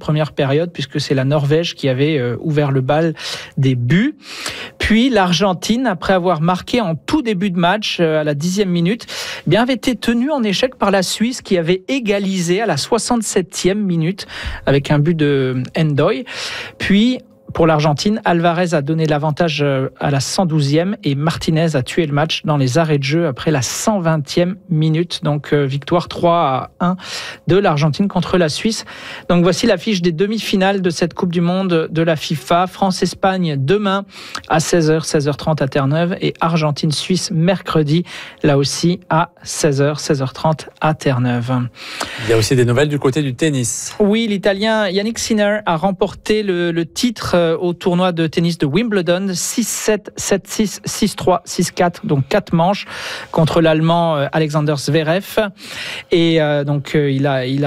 première période, puisque c'est la Norvège qui avait ouvert le bal des buts. Puis l'Argentine, après avoir marqué en tout début de match, à la 10e minute, bien avait été tenue en échec par la Suisse qui avait égalisé à la 67e minute avec un but de Endoy. Puis pour l'Argentine, Alvarez a donné l'avantage à la 112e et Martinez a tué le match dans les arrêts de jeu après la 120e minute. Donc victoire 3-1 de l'Argentine contre la Suisse. Donc voici l'affiche des demi-finales de cette Coupe du Monde de la FIFA. France-Espagne demain à 16h, 16h30 à Terre-Neuve et Argentine-Suisse mercredi, là aussi à 16h, 16h30 à Terre-Neuve. Il y a aussi des nouvelles du côté du tennis. Oui, l'Italien Yannick Sinner a remporté le titre au tournoi de tennis de Wimbledon, 6-7, 7-6, 6-3, 6-4, donc 4 manches contre l'Allemand Alexander Zverev. Et donc il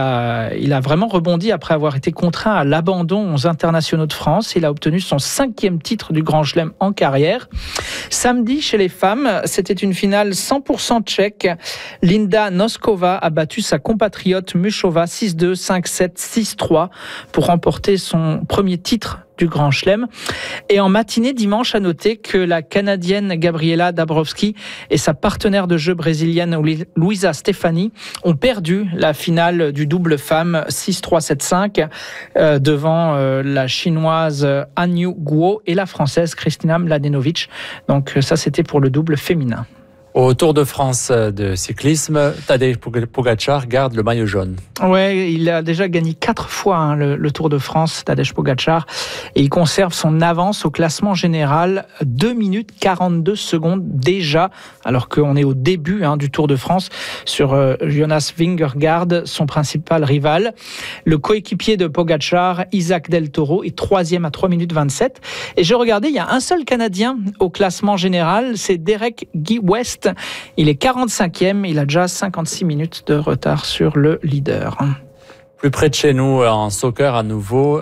a vraiment rebondi après avoir été contraint à l'abandon aux internationaux de France. Il a obtenu son 5e titre du Grand Chelem en carrière. Samedi, chez les femmes, c'était une finale 100% tchèque. Linda Noskova a battu sa compatriote Muchova 6-2, 5-7, 6-3 pour remporter son premier titre du Grand Chelem. Et en matinée dimanche, à noter que la Canadienne Gabriela Dabrowski et sa partenaire de jeu brésilienne Luisa Stefani ont perdu la finale du double femme 6-3, 7-5 devant la chinoise Han Yu Guo et la française Kristina Mladenovic. Donc ça, c'était pour le double féminin. Au Tour de France de cyclisme, Tadej Pogačar garde le maillot jaune. Ouais, il a déjà gagné 4 fois le Tour de France, Tadej Pogačar, et il conserve son avance au classement général, 2 minutes 42 secondes déjà, alors qu'on est au début du Tour de France, sur Jonas Vingegaard, son principal rival. Le coéquipier de Pogačar, Isaac Del Toro, est 3e à 3 minutes 27. Et j'ai regardé, il y a un seul Canadien au classement général, c'est Derek Guy West. Il est 45e, il a déjà 56 minutes de retard sur le leader. Plus près de chez nous, en soccer à nouveau,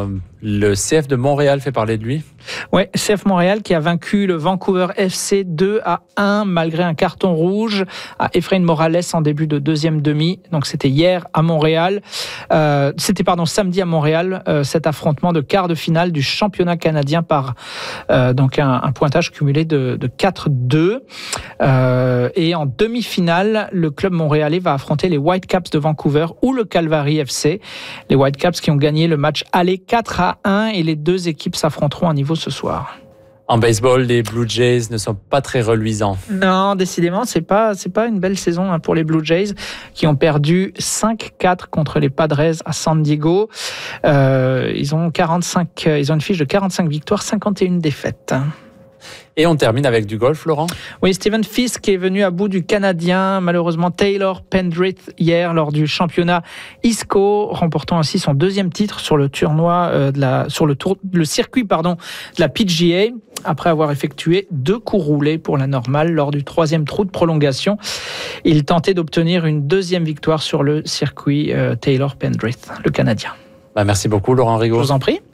le CF de Montréal fait parler de lui. Oui, CF Montréal qui a vaincu le Vancouver FC 2-1 malgré un carton rouge à Efrain Morales en début de deuxième demi. Donc c'était hier à Montréal. C'était samedi à Montréal, cet affrontement de quart de finale du championnat canadien par donc un pointage cumulé de 4-2. Et en demi-finale, le club montréalais va affronter les Whitecaps de Vancouver ou le Calgary FC. Les Whitecaps qui ont gagné le match aller 4-1 et les deux équipes s'affronteront à niveau ce soir. En baseball, les Blue Jays ne sont pas très reluisants. Non, décidément, c'est pas une belle saison pour les Blue Jays qui ont perdu 5-4 contre les Padres à San Diego. Ils ont une fiche de 45 victoires, 51 défaites. Et on termine avec du golf, Laurent. Oui, Stephen Fisk est venu à bout du Canadien, malheureusement Taylor Pendrith hier lors du championnat ISCO, remportant ainsi son 2e titre sur le tournoi le circuit de la PGA, après avoir effectué 2 coups roulés pour la normale lors du 3e trou de prolongation. Il tentait d'obtenir une 2e victoire sur le circuit Taylor Pendrith, le Canadien. Merci beaucoup, Laurent Rigaud. Je vous en prie.